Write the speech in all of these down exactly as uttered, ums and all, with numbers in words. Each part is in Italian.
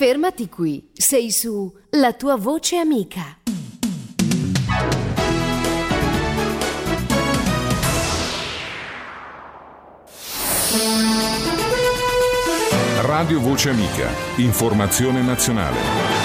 Fermati qui, sei su La tua voce amica. Radio Voce Amica, informazione nazionale.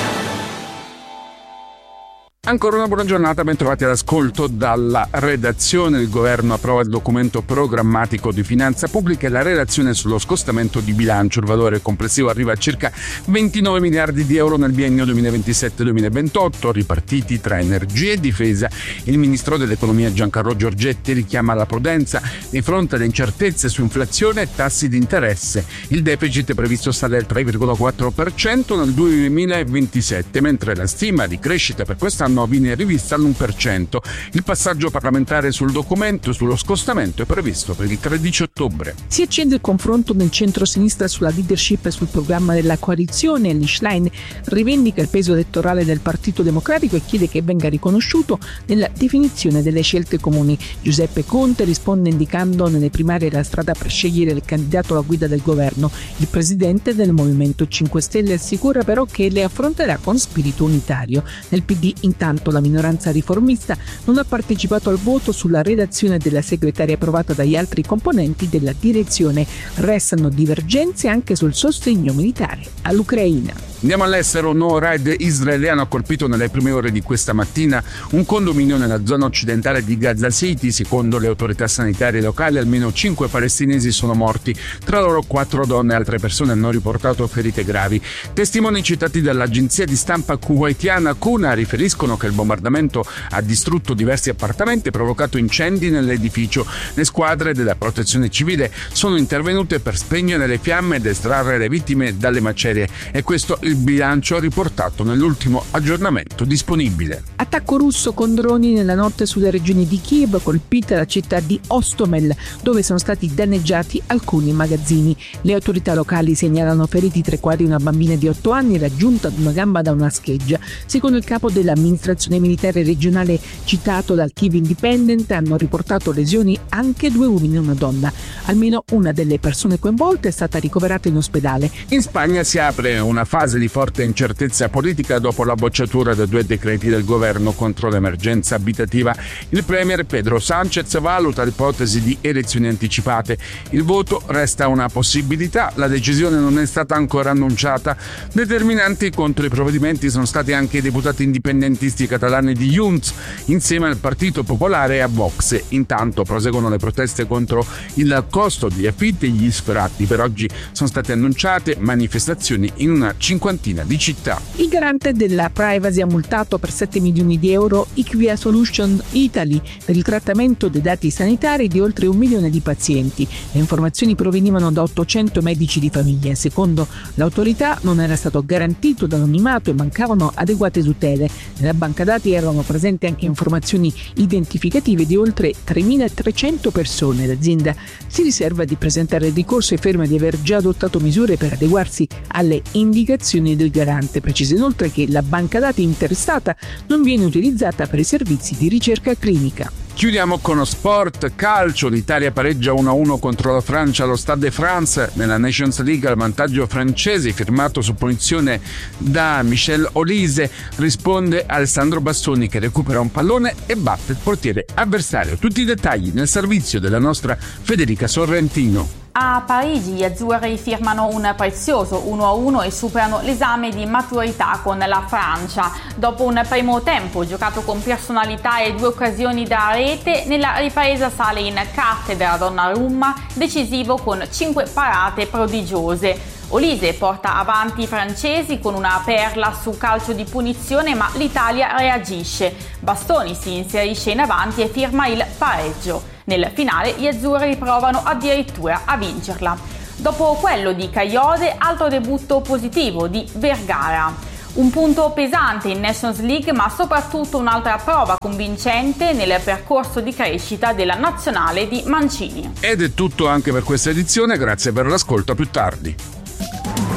Ancora una buona giornata, ben trovati all'ascolto dalla redazione. Il governo approva il documento programmatico di finanza pubblica e la relazione sullo scostamento di bilancio. Il valore complessivo arriva a circa ventinove miliardi di euro nel biennio duemilaventisette duemilaventotto, ripartiti tra energia e difesa. Il ministro dell'economia Giancarlo Giorgetti richiama la prudenza di fronte alle incertezze su inflazione e tassi di interesse. Il deficit previsto sale al tre virgola quattro per cento nel duemilaventisette, mentre la stima di crescita per quest'anno viene rivista all'uno per cento. Il passaggio parlamentare sul documento sullo scostamento è previsto per il tredici ottobre. Si accende il confronto nel centro-sinistra sulla leadership e sul programma della coalizione. L'Schlein rivendica il peso elettorale del Partito Democratico e chiede che venga riconosciuto nella definizione delle scelte comuni. Giuseppe Conte risponde indicando nelle primarie la strada per scegliere il candidato alla guida del governo. Il presidente del Movimento cinque Stelle assicura però che le affronterà con spirito unitario. Nel P D intanto la minoranza riformista non ha partecipato al voto sulla redazione della segretaria approvata dagli altri componenti della direzione. Restano divergenze anche sul sostegno militare all'Ucraina. Andiamo all'estero. Un nuovo raid israeliano ha colpito nelle prime ore di questa mattina un condominio nella zona occidentale di Gaza City. Secondo le autorità sanitarie locali almeno cinque palestinesi sono morti, tra loro quattro donne e altre persone hanno riportato ferite gravi. Testimoni citati dall'agenzia di stampa kuwaitiana Kuna riferiscono che il bombardamento ha distrutto diversi appartamenti e provocato incendi nell'edificio. Le squadre della protezione civile sono intervenute per spegnere le fiamme ed estrarre le vittime dalle macerie, e questo il bilancio riportato nell'ultimo aggiornamento disponibile. Attacco russo con droni nella notte sulle regioni di Kiev, colpita la città di Ostomel, dove sono stati danneggiati alcuni magazzini. Le autorità locali segnalano feriti, tra i quali una bambina di otto anni raggiunta ad una gamba da una scheggia. Secondo il capo dell'amministrazione militare regionale citato dal Kiev Independent, hanno riportato lesioni anche due uomini e una donna. Almeno una delle persone coinvolte è stata ricoverata in ospedale. In Spagna si apre una fase di forte incertezza politica dopo la bocciatura dei due decreti del governo contro l'emergenza abitativa. Il premier Pedro Sánchez valuta l'ipotesi di elezioni anticipate. Il voto resta una possibilità, la decisione non è stata ancora annunciata. Determinanti contro i provvedimenti sono stati anche i deputati indipendentisti catalani di Junts, insieme al Partito Popolare e a Vox. Intanto proseguono le proteste contro il costo degli affitti e gli sfratti. Per oggi sono state annunciate manifestazioni in una cinquantina di città. Il garante della privacy ha multato per sette milioni di euro IQVIA Solution Italy per il trattamento dei dati sanitari di oltre un milione di pazienti. Le informazioni provenivano da ottocento medici di famiglia. Secondo l'autorità non era stato garantito l'anonimato e mancavano adeguate tutele. Nella banca dati erano presenti anche informazioni identificative di oltre tremilatrecento persone. L'azienda si riserva di presentare il ricorso e afferma di aver già adottato misure per adeguarsi alle indicazioni del garante. Precisa inoltre che la banca dati interessata non viene utilizzata per i servizi di ricerca clinica. Chiudiamo con sport calcio. L'Italia pareggia uno a uno contro la Francia allo Stade de France nella Nations League. Al vantaggio francese, firmato su punizione da Michel Olise, risponde Alessandro Bastoni, che recupera un pallone e batte il portiere avversario. Tutti i dettagli nel servizio della nostra Federica Sorrentino. A Parigi gli azzurri firmano un prezioso uno a uno e superano l'esame di maturità con la Francia. Dopo un primo tempo giocato con personalità e due occasioni da rete, nella ripresa sale in cattedra Donnarumma, decisivo con cinque parate prodigiose. Olise porta avanti i francesi con una perla su calcio di punizione, ma l'Italia reagisce. Bastoni si inserisce in avanti e firma il pareggio. Nel finale gli azzurri provano addirittura a vincerla. Dopo quello di Kayode, altro debutto positivo di Vergara. Un punto pesante in Nations League, ma soprattutto un'altra prova convincente nel percorso di crescita della nazionale di Mancini. Ed è tutto anche per questa edizione, grazie per l'ascolto, a più tardi.